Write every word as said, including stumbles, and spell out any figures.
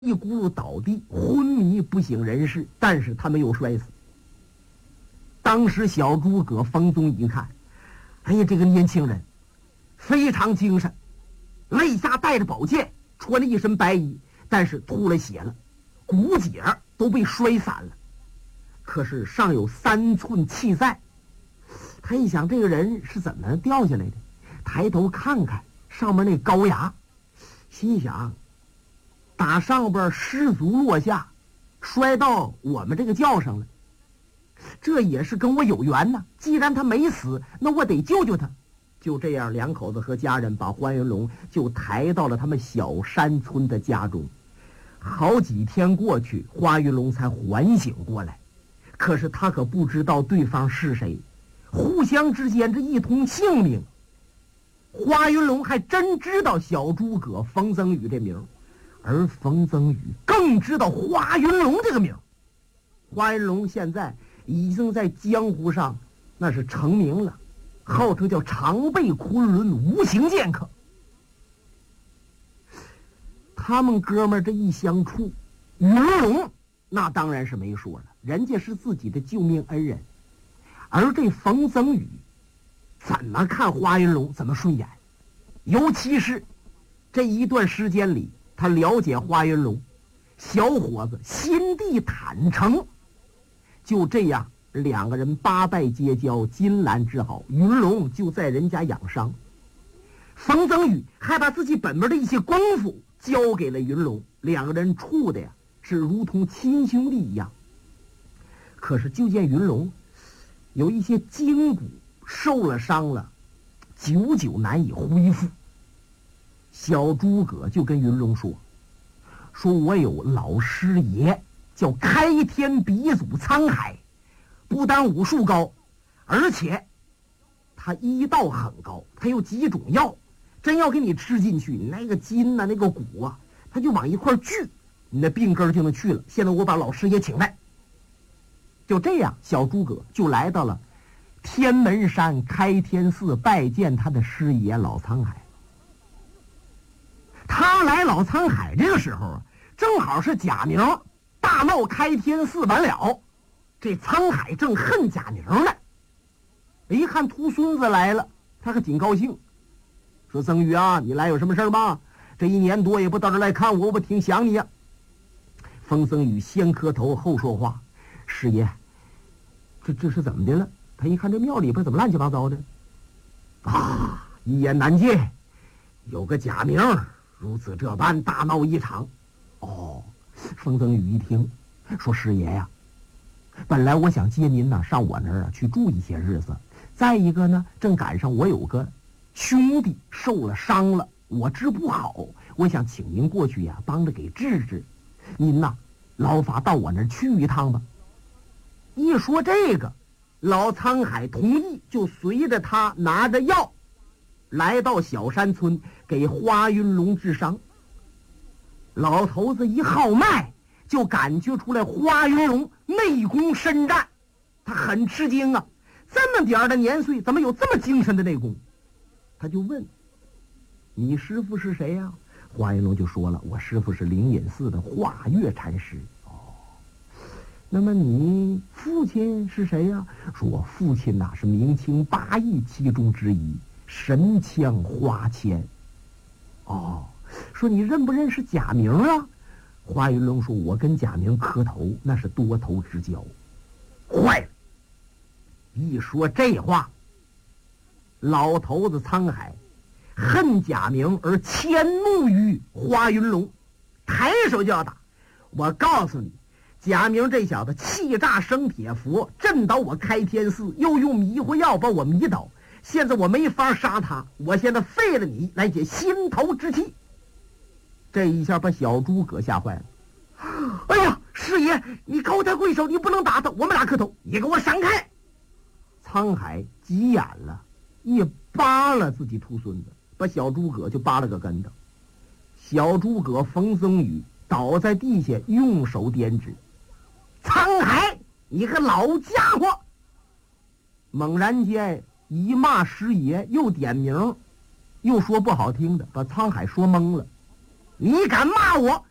一咕噜倒地，昏迷不省人事，但是他没有摔死。当时小诸葛冯宗一看，哎呀，这个年轻人非常精神，肋下带着宝剑，穿了一身白衣，但是吐了血了，骨节都被摔散了，可是尚有三寸气在。他一想，这个人是怎么掉下来的？抬头看看上面那高崖，心想打上边失足落下，摔到我们这个轿上了，这也是跟我有缘呢。既然他没死，那我得救救他。就这样，两口子和家人把花云龙就抬到了他们小山村的家中。好几天过去，花云龙才缓醒过来，可是他可不知道对方是谁，互相之间这一通姓名，花云龙还真知道小诸葛冯增宇这名，而冯增宇更知道花云龙这个名。花云龙现在已经在江湖上那是成名了，号称叫常备昆仑无形剑客。他们哥们这一相处，云龙那当然是没说了，人家是自己的救命恩人，而这冯增宇怎么看花云龙怎么顺眼。尤其是这一段时间里，他了解花云龙，小伙子心地坦诚。就这样，两个人八拜结交，金兰之好。云龙就在人家养伤，冯增宇还把自己本门的一些功夫交给了云龙，两个人处的呀是如同亲兄弟一样。可是就见云龙有一些筋骨受了伤了，久久难以恢复。小诸葛就跟云龙说说我有老师爷叫开天鼻祖沧海，不但武术高，而且他医道很高，他有几种药，真要给你吃进去，那个筋啊那个骨啊他就往一块聚，你的病根就能去了。现在我把老师爷请来。就这样，小诸葛就来到了天门山开天寺拜见他的师爷老沧海。他来老沧海这个时候啊，正好是贾明大闹开天寺完了，这沧海正恨贾明呢。一看秃孙子来了，他可挺高兴，说曾宇啊，你来有什么事吗？这一年多也不到这来看我，我挺想你呀、啊。风僧宇先磕头后说话，师爷，这这是怎么的了？他一看这庙里边怎么乱七八糟的啊，一言难尽，有个贾明如此这般大闹一场。哦，风僧宇一听说，师爷呀，本来我想接您呢上我那儿啊去住一些日子，再一个呢正赶上我有个兄弟受了伤了，我治不好，我想请您过去呀帮着给治治，您呐劳发到我那儿去一趟吧。一说这个，老沧海同意，就随着他拿着药来到小山村给花云龙治伤。老头子一号脉，就感觉出来花云龙内功深湛，他很吃惊啊，这么点儿的年岁怎么有这么精神的内功？他就问，你师父是谁呀？花云龙就说了，我师父是灵隐寺的化月禅师。哦，那么你父亲是谁呀？说我父亲呐、啊、是明清八义其中之一，神枪花千。哦，说你认不认识贾明啊？花云龙说，我跟贾明磕头那是多头之交。坏了，一说这话，老头子沧海恨贾明而迁怒于花云龙，抬手就要打。我告诉你，贾明这小子气炸生铁佛，震倒我开天寺，又用迷惑药把我迷倒，现在我没法杀他，我现在废了你来解心头之气。这一下把小诸葛吓坏了。哎呀，师爷，你高抬贵手，你不能打他，我们俩磕头，你给我闪开。沧海急眼了，一扒了自己秃孙子，把小诸葛就扒了个跟头。小诸葛冯僧宇倒在地下，用手点指，沧海，你个老家伙！猛然间一骂师爷，又点名，又说不好听的，把沧海说懵了。你敢骂我，